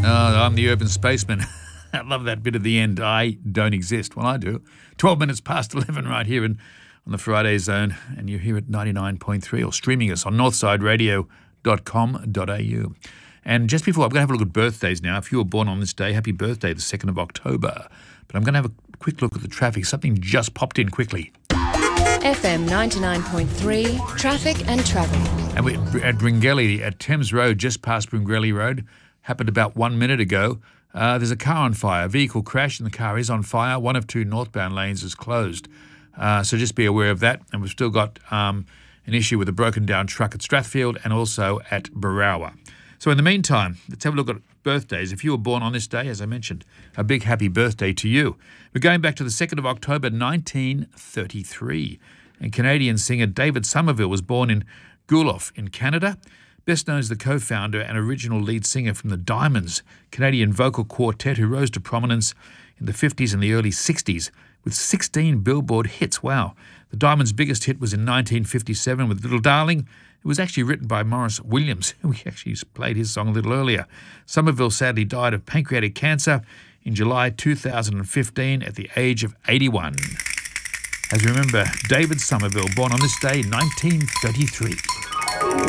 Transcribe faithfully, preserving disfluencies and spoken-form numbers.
Oh, I'm the urban spaceman. I love that bit at the end. I don't exist. Well, I do. twelve minutes past eleven right here in, on the Friday Zone, and you're here at ninety-nine point three or streaming us on northside radio dot com dot a u. And just before, I'm going to have a look at birthdays now. If you were born on this day, happy birthday, the second of October. But I'm going to have a quick look at the traffic. Something just popped in quickly. F M ninety-nine point three, traffic and travel. And we're at Bringelly, at Thames Road, just past Bringelly Road. Happened about one minute ago. Uh, there's a car on fire. A vehicle crashed and the car is on fire. One of two northbound lanes is closed. Uh, so just be aware of that. And we've still got um, an issue with a broken down truck at Strathfield and also at Barawa. So in the meantime, let's have a look at birthdays. If you were born on this day, as I mentioned, a big happy birthday to you. We're going back to the second of October nineteen thirty-three. And Canadian singer David Somerville was born in Guelph in Canada. Best known as the co-founder and original lead singer from the Diamonds, Canadian vocal quartet who rose to prominence in the fifties and the early sixties with sixteen Billboard hits. Wow. The Diamonds' biggest hit was in nineteen fifty-seven with Little Darling. It was actually written by Maurice Williams. We actually played his song a little earlier. Somerville sadly died of pancreatic cancer in July two thousand fifteen at the age of eighty-one. As you remember, David Somerville, born on this day, nineteen thirty-three.